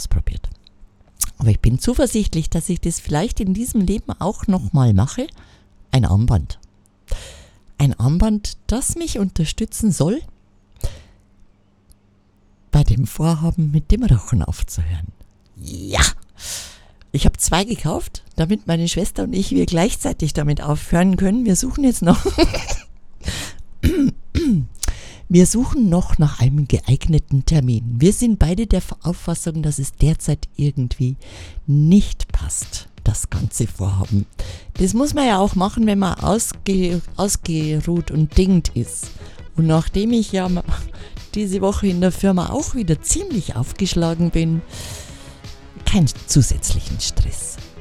ausprobiert. Aber ich bin zuversichtlich, dass ich das vielleicht in diesem Leben auch nochmal mache. Ein Armband. Ein Armband, das mich unterstützen soll, bei dem Vorhaben, mit dem Rauchen aufzuhören. Ja! Ich habe 2 gekauft, damit meine Schwester und ich wir gleichzeitig damit aufhören können. Wir suchen jetzt noch nach einem geeigneten Termin. Wir sind beide der Auffassung, dass es derzeit irgendwie nicht passt, das ganze Vorhaben. Das muss man ja auch machen, wenn man ausgeruht und dingend ist. Und nachdem ich ja diese Woche in der Firma auch wieder ziemlich aufgeschlagen bin, keinen zusätzlichen Stress.